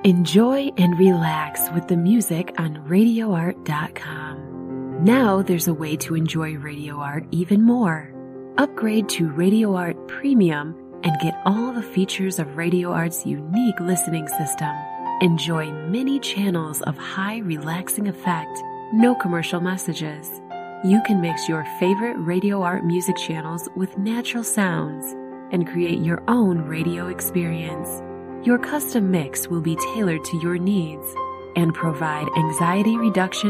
Enjoy and relax with the music on RadioArt.com. Now there's a way to enjoy Radio Art even more. Upgrade to Radio Art Premium and get all the features of Radio Art's unique listening system. Enjoy many channels of high relaxing effect, no commercial messages. You can mix your favorite Radio Art music channels with natural sounds and create your own radio experience. Your custom mix will be tailored to your needs and provide anxiety reduction